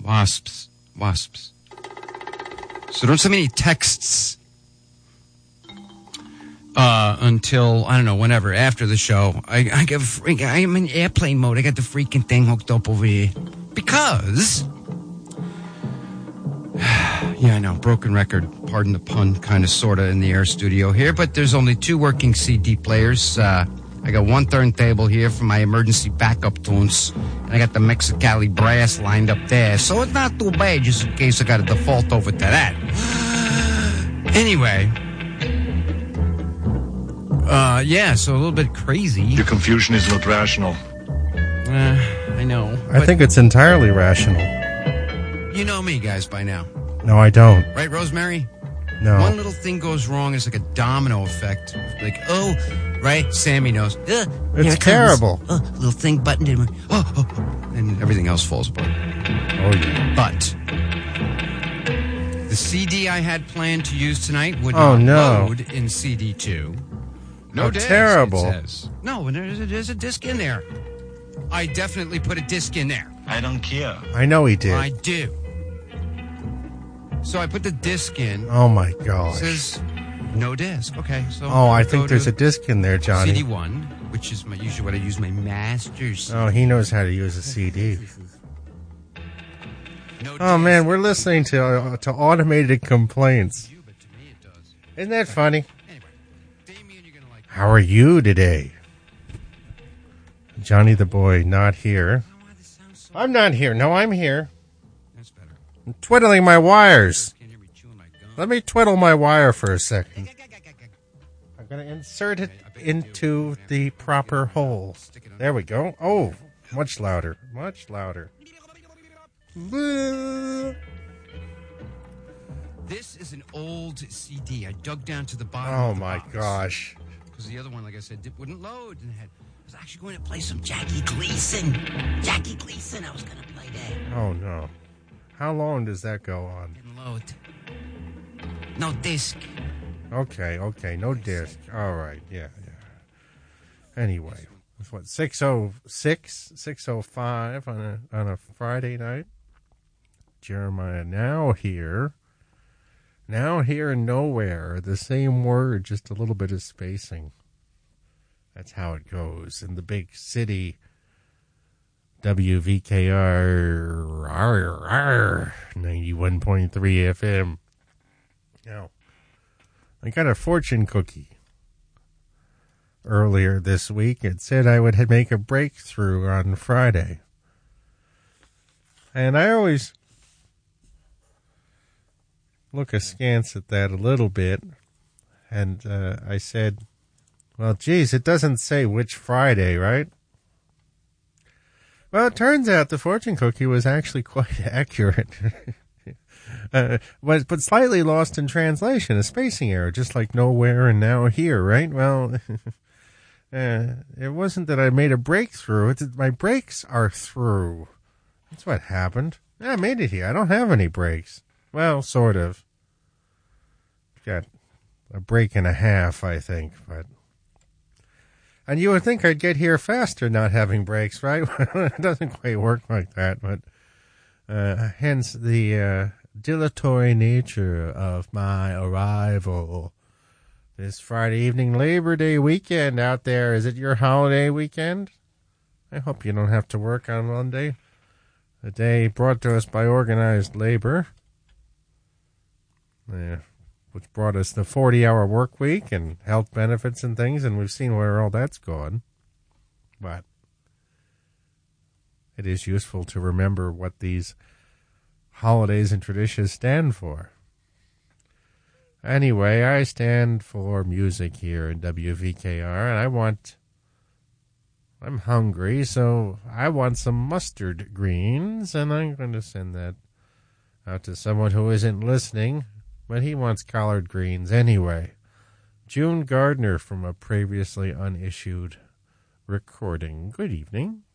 Wasps. So don't send me any texts until, I don't know, whenever, after the show. I'm in airplane mode. I got the freaking thing hooked up over here. Because, yeah, I know, broken record, pardon the pun, kind of, sort of, in the air studio here. But there's only 2 working CD players. I got 1 turntable here for my emergency backup tunes. And I got the Mexicali brass lined up there. So it's not too bad, just in case I got to default over to that. Anyway. Yeah, so a little bit crazy. Your confusion is not rational. I know. I think it's entirely rational. You know me, guys, by now. No, I don't. Right, Rosemary? No. One little thing goes wrong, it's like a domino effect. Like, oh, right? Sammy knows. It's terrible. Little thing buttoned in. And everything else falls apart. Oh, yeah. But the CD I had planned to use tonight would not load in CD2. No disc, terrible. It says. No, there's a disc in there. I definitely put a disc in there. I don't care. I know he did. I do. So I put the disc in. Oh, my gosh. It says no disc. Okay, so. Oh, I think there's a disc in there, Johnny. CD1, which is usually what I use my masters. Oh, he knows how to use a CD. Oh, man, we're listening to automated complaints. Isn't that funny? How are you today? Johnny the boy, not here. I'm not here. No, I'm here. I'm twiddling my wires. Let me twiddle my wire for a second. I'm going to insert it into the proper hole. There we go. Oh, much louder. Much louder. This is an old CD. I dug down to the bottom. Oh, of the my box. gosh. Because the other one, like I said, wouldn't load. And I was actually going to play some Jackie Gleason. I was going to play that. Oh, no. How long does that go on? Didn't load. No disc. Okay. No disc. All right. Yeah. Anyway, it's what, 6:06, 6:05 on a Friday night? Jeremiah now here and nowhere. The same word, just a little bit of spacing. That's how it goes in the big city. WVKR 91.3 FM. Now, I got a fortune cookie earlier this week. It said I would make a breakthrough on Friday. And I always look askance at that a little bit. And I said, well, geez, it doesn't say which Friday, right? Well, it turns out the fortune cookie was actually quite accurate. But slightly lost in translation, a spacing error, just like nowhere and now here, right? Well, it wasn't that I made a breakthrough. It's that my brakes are through. That's what happened. Yeah, I made it here. I don't have any brakes. Well, sort of. Got a break and a half, I think, but... And you would think I'd get here faster not having brakes, right? It doesn't quite work like that, but hence the dilatory nature of my arrival this Friday evening, Labor Day weekend out there. Is it your holiday weekend? I hope you don't have to work on Monday. A day brought to us by organized labor, which brought us the 40-hour work week and health benefits and things, and we've seen where all that's gone. But it is useful to remember what these holidays and traditions stand for. Anyway, I stand for music here in WVKR, and I'm hungry, so I want some mustard greens, and I'm going to send that out to someone who isn't listening, but he wants collard greens anyway. June Gardner from a previously unissued recording. Good evening.